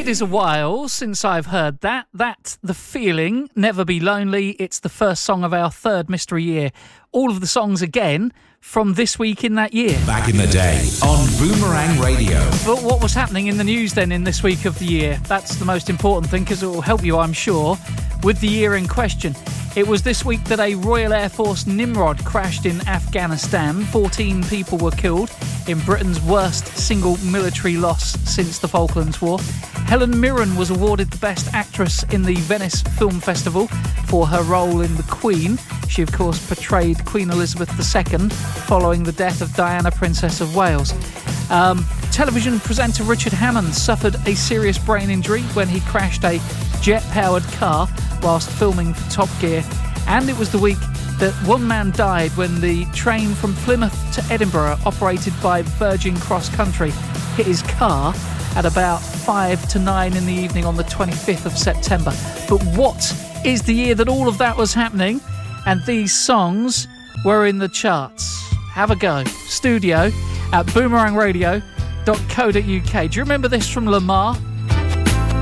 It is a while since I've heard that. That's The Feeling, Never Be Lonely. It's the first song of our third mystery year. All of the songs again from this week in that year. Back in the day on Boomerang Radio. But what was happening in the news then in this week of the year? That's the most important thing because it will help you, I'm sure, with the year in question. It was this week that a Royal Air Force Nimrod crashed in Afghanistan. 14 people were killed in Britain's worst single military loss since the Falklands War. Helen Mirren was awarded the Best Actress in the Venice Film Festival for her role in The Queen. She, of course, portrayed Queen Elizabeth II following the death of Diana, Princess of Wales. Television presenter Richard Hammond suffered a serious brain injury when he crashed a jet-powered car whilst filming for Top Gear. And it was the week that one man died when the train from Plymouth to Edinburgh, operated by Virgin Cross Country, hit his car at about 5 to 9 in the evening on the 25th of September. But what is the year that all of that was happening and these songs were in the charts? Have a go. Studio at boomerangradio.co.uk. Do you remember this from Lamar?